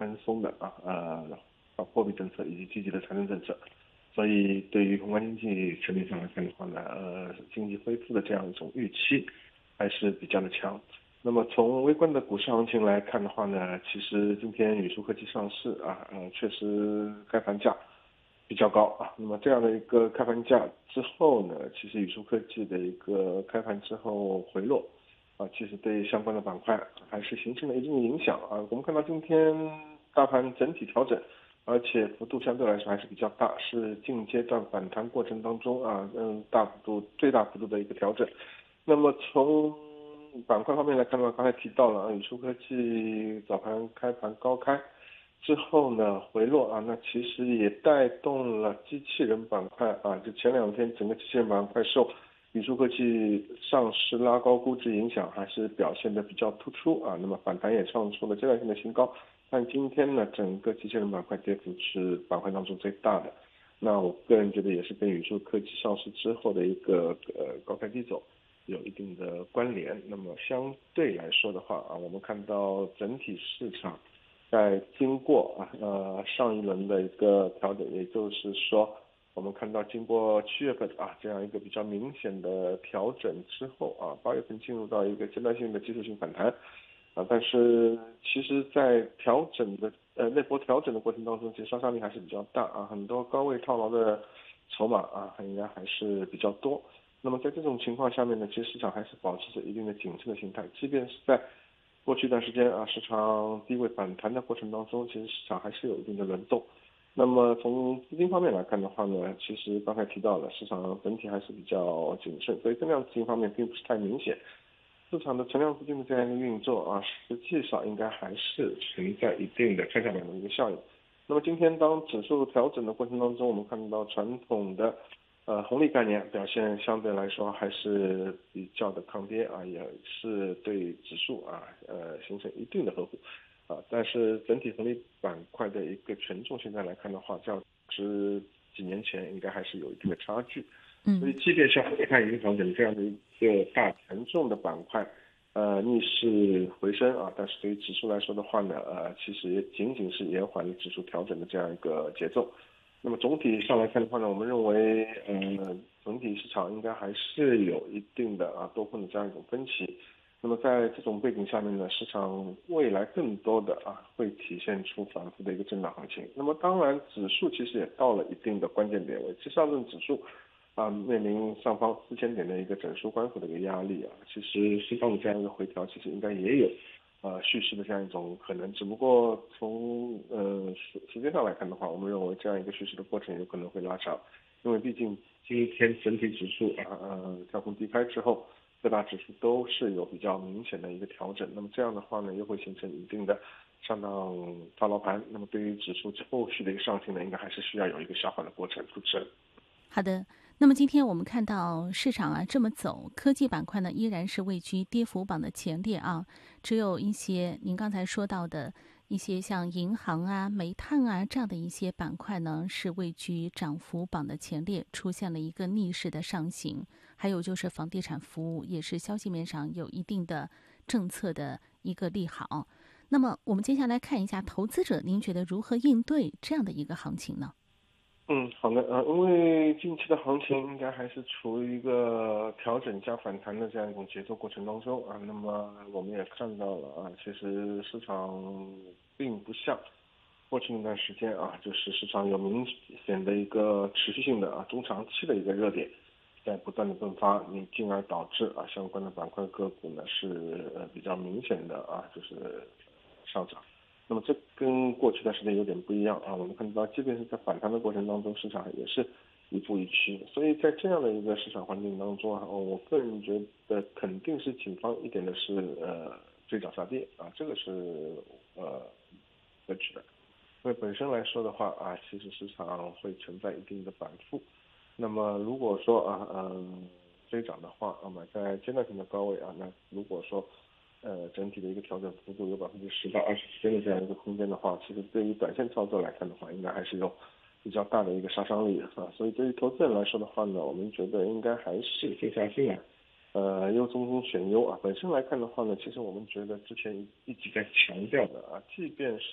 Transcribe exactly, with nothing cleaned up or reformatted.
宽松的啊呃货币政策以及积极的财政政策，所以对于宏观经济层面上来看的话呢，呃经济恢复的这样一种预期还是比较的强。那么从微观的股市行情来看的话呢，其实今天宇树科技上市啊，呃确实开盘价比较高啊。那么这样的一个开盘价之后呢，其实宇树科技的一个开盘之后回落啊，其实对相关的板块还是形成了一定的影响啊。我们看到今天大盘整体调整，而且幅度相对来说还是比较大，是近阶段反弹过程当中啊，嗯，大幅度最大幅度的一个调整。那么从板块方面来看的话，刚才提到了啊，宇树科技早盘开盘高开之后呢回落啊，那其实也带动了机器人板块啊，就前两天整个机器人板块受宇树科技上市拉高估值影响，还是表现的比较突出啊。那么反弹也创出了阶段性的新高，但今天呢，整个机器人板块跌幅是板块当中最大的。那我个人觉得也是跟宇树科技上市之后的一个呃高开低走有一定的关联。那么相对来说的话啊，我们看到整体市场在经过啊呃上一轮的一个调整，也就是说我们看到经过七月份啊这样一个比较明显的调整之后啊，八月份进入到一个阶段性的技术性反弹啊，但是其实在调整的呃那波调整的过程当中，其实杀伤力还是比较大啊，很多高位套牢的筹码啊应该还是比较多。那么在这种情况下面呢，其实市场还是保持着一定的谨慎的心态，即便是在过去一段时间啊，市场低位反弹的过程当中，其实市场还是有一定的轮动。那么从资金方面来看的话呢，其实刚才提到了，市场整体还是比较谨慎，所以增量资金方面并不是太明显。市场的存量资金的这样一个运作啊，实际上应该还是存在一定的跷跷板的一个效应。那么今天当指数调整的过程当中，我们看到传统的呃红利概念表现相对来说还是比较的抗跌啊，也是对指数啊呃形成一定的呵护啊，但是整体红利板块的一个权重现在来看的话，较之几年前应该还是有一定的差距。所以嗯。 即便像煤炭、银行等这样的一个大权重的板块，呃，逆势回升啊，但是对于指数来说的话呢，呃，其实也仅仅是延缓了指数调整的这样一个节奏。那么总体上来看的话呢，我们认为，呃，整体市场应该还是有一定的啊多空的这样一种分歧。那么在这种背景下面呢，市场未来更多的啊会体现出反复的一个震荡行情。那么当然，指数其实也到了一定的关键点位，其实上证指数啊面临上方四千点的一个整数关口的一个压力啊，其实西方的这样一个回调，其实应该也有呃蓄势的这样一种可能，只不过从呃时时间上来看的话，我们认为这样一个蓄势的过程有可能会拉长，因为毕竟今天整体指数啊呃跳空低开之后，各大指数都是有比较明显的一个调整，那么这样的话呢，又会形成一定的上档套牢盘，那么对于指数后续的一个上行呢，应该还是需要有一个消化的过程。主持人。 好的，那么今天我们看到市场啊这么走，科技板块呢依然是位居跌幅榜的前列啊，只有一些您刚才说到的一些像银行啊、煤炭啊这样的一些板块呢是位居涨幅榜的前列，出现了一个逆势的上行。还有就是房地产服务也是消息面上有一定的政策的一个利好。那么我们接下来看一下投资者，您觉得如何应对这样的一个行情呢？ 嗯，好的，呃，因为近期的行情应该还是处于一个调整加反弹的这样一种节奏过程当中啊。那么我们也看到了啊，其实市场并不像过去那段时间啊，就是市场有明显的一个持续性的啊中长期的一个热点在不断的迸发，你进而导致啊相关的板块个股呢是呃比较明显的啊就是上涨。那么这跟过去段时间有点不一样啊，我们看到即便是在反弹的过程当中，市场也是一步一趋，所以在这样的一个市场环境当中啊，我个人觉得肯定是警方一点的是呃追涨杀跌啊，这个是呃可取的。因为本身来说的话啊，其实市场会存在一定的反复。那么如果说啊，嗯，追涨的话，啊，买在阶段性的高位啊，那如果说呃整体的一个调整幅度有百分之十到二十之间的这样一个空间的话，其实对于短线操作来看的话，应该还是有比较大的一个杀伤力啊。所以对于投资人来说的话呢，我们觉得应该还是静下心来，呃，优中中选优啊。本身来看的话呢，其实我们觉得之前一直在强调的啊，即便是